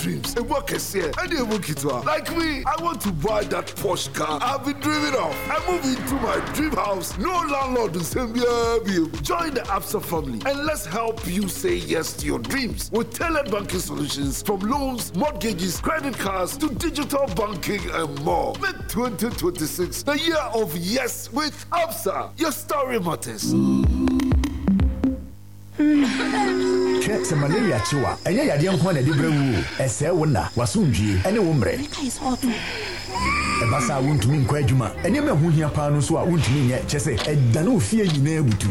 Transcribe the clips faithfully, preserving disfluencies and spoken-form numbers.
dreams. A work is here. And a work it like me, I want to buy that Porsche car I've been dreaming of. I move into my dream house. No landlord will send me a bill. Join the Absa family and let's help you say yes to your dreams with tailored banking solutions from loans, mortgages, credit cards to digital banking and more. Make twenty twenty-six the year of yes with Absa. Your story matters. Check some malaria chiwa. Anya ya diyan kwa na di brewu. Ese wona wasundwie ene wo mre. Ebasa wuntumi nkwa adwuma. Ene me ho hia pa no so a wuntumi nye chese edane ofie nyina ebutu.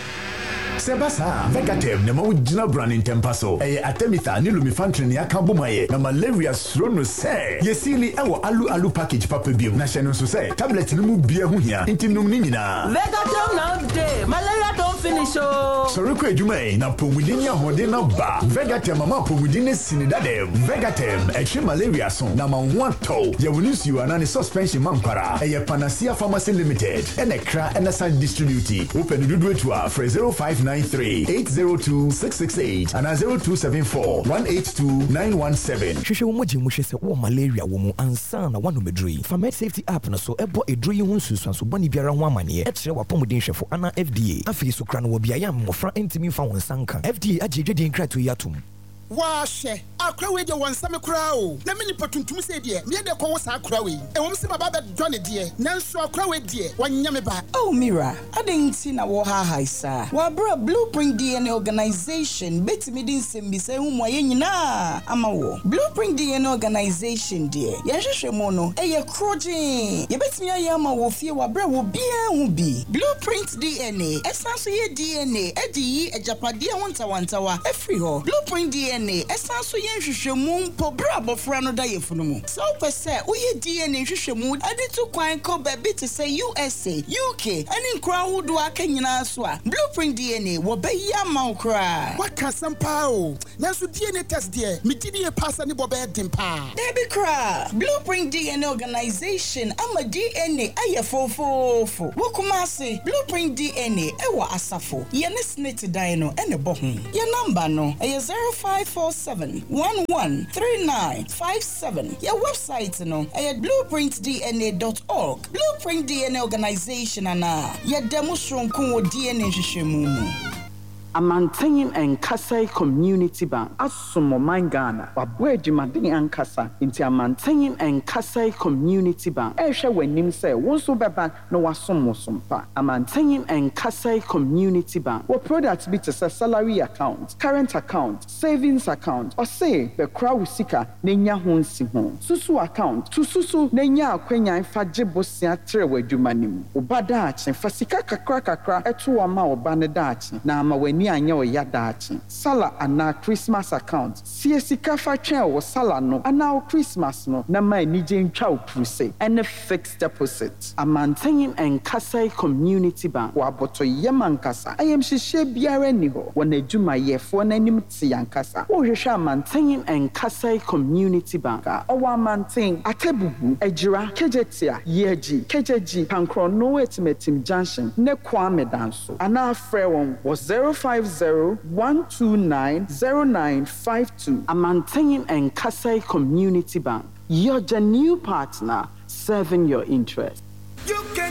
Sebasa Vegatem ne ma wugina brand intempaso. Eye Atemitha ni lumifantrin ya kambomaye. Na malaria srono se. Yesili ewo alu alu package papa biom. Na sheno so se tablet ni mu bia ho hia. Inti num ni nyina. Vegatem na day. Malaria don't finish oh. Sorry ko adwuma e na pomudini ahode na ba. Vegatem mama pomudini sinidadem. Vegatem echi malaria son na ma wanto. Ye wonisi you anani suspension mampara. Eye Panacea Pharmacy Limited. Enekra Enasa distribute. Open dudu to a for zero five nine three eight zero two six six eight and zero two seven four one eight two nine one seven. Hwehwe wo moji mu hwese wo malaria wo mu ansa na wano medrui. Fa Med Safety app na so ebo edrui ho nsusu so bani biara ho amane e kire wa pomodin hwefo ana F D A. Afi so kra no wo bia yam mofra entimi fa won sanka. F D A agye dwedin krato yatum. Washe akra we de won same kra o na me ni patuntum se de me de ko wo sa akra we e won se baba be dwane de nanso akra we de wanya me ba. Oh Mira, adenti na wo ha haisa wa bra Blueprint D N A organization betimi din sembi se hu mo ye nyina ama wo. Blueprint D N A organization de ye hwehwe mo no e ye krojin ye betimi aye ama wo fie wa bra wo bia hu bi. Blueprint D N A esanso ye D N A edi yi ejapade wonta wantawa efri ho. Blueprint D N A esanso ye hwehwemu mpo bra bofra no da yefunu mu. So pese wo ye D N A hwehwemu ade to kwan ko ba bi to say U S A, U K, ani nkra hudu aka nyina so a Blueprint D N A wo ba ya ma ukra. What can some pow? Nanso D N A test there. Me D N A pass ani bo be dem pa. Debi kra. Blueprint D N A organization ama D N A aye fofofo. Wo kuma se Blueprint D N A e wa asafo. Ye ne snit dan no e ne bo ho. Ye number no e zero five four seven one one three nine five seven. Your website no at blueprint d n a dot org. Blueprint D N A organization ana ya demonstration ko D N A hwehwemu. Amantenyin and Kasai Community Bank Asumo Mangana wabwe jumadini ankasa inti Amantenyin and Kasai Community Bank ehwe wanim se wonso beba no wasomo sompa. Amantenyin and Kasai Community Bank wo products bi to salary account, current account, savings account or say be kra usika nenya ho nsi ho. Susu account to susu nenya akwanya fa gebosia tre wadumanim. Obada achi fasika kakra kakra eto ama obane dachi na ama wani anya o yadachi sala ana Christmas account siesika fa twen wo sala no ana Christmas no na ma nije ntwa opuse and fixed deposit. Amantenyin and Kasai Community Bank wa boto yemankasa ayem hihye biara ni ho wona adwuma yefo na nim ti yankasa wo hwehwe Amantenyin and Kasai Community Bank o wa Amanten Atebubu Ejira Kejetia Yeji Kejeji Pankro no etimetim junction ne Kwame danso ana frɛ won was zero five zero one two nine zero nine five two. Amantenyin and Kasai Community Bank, your new partner serving your interest. You can